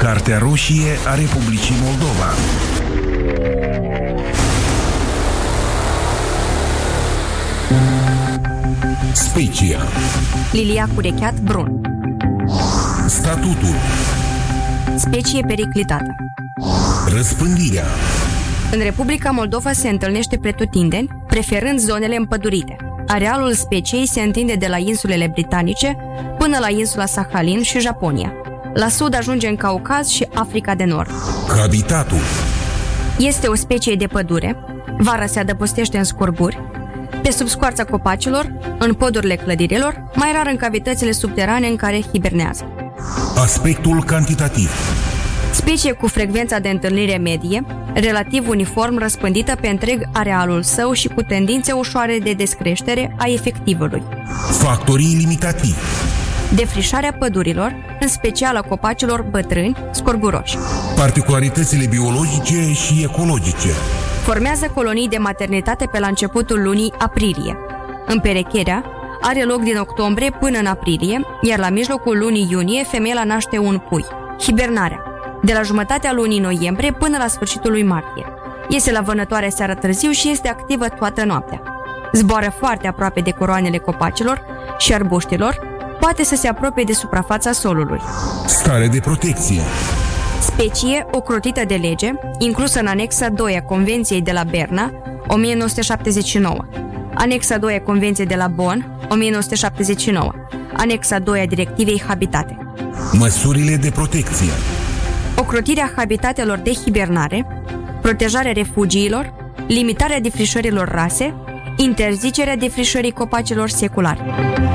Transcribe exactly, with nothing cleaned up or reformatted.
Cartea roșie a Republicii Moldova. Specia. Lilia Curecheat Brun. Statutul. Specie periclitată. Răspândirea. În Republica Moldova se întâlnește pretutindeni, preferând zonele împădurite. Arealul speciei se întinde de la insulele britanice până la insula Sahalin și Japonia. La sud ajunge în Caucaz și Africa de Nord. Habitatul. Este o specie de pădure. Vara se adăpostește în scorburi, pe sub scoarța copacilor, în podurile clădirilor, mai rar în cavitățile subterane în care hibernează. Aspectul cantitativ. Specie cu frecvența de întâlnire medie, relativ uniform răspândită pe întreg arealul său și cu tendințe ușoare de descreștere a efectivului. Factorii limitativi. Defrișarea pădurilor, în special a copacilor bătrâni, scorburoși. Particularitățile biologice și ecologice. Formează colonii de maternitate pe la începutul lunii aprilie. Împerecherea are loc din octombrie până în aprilie, iar la mijlocul lunii iunie femeia naște un pui. Hibernarea. De la jumătatea lunii noiembrie până la sfârșitul lui martie. Iese la vânătoare seara târziu și este activă toată noaptea. Zboară foarte aproape de coroanele copacilor și arbuștilor, poate să se apropie de suprafața solului. Stare de protecție. Specie ocrotită de lege, inclusă în anexa doi a Convenției de la Berna, o mie nouă sute șaptezeci și nouă, anexa doi a Convenției de la Bonn, o mie nouă sute șaptezeci și nouă, anexa doi a Directivei Habitate. Măsurile de protecție. Ocrotirea habitatelor de hibernare, protejarea refugiilor, limitarea defrișărilor rase, interzicerea defrișării copacilor seculari.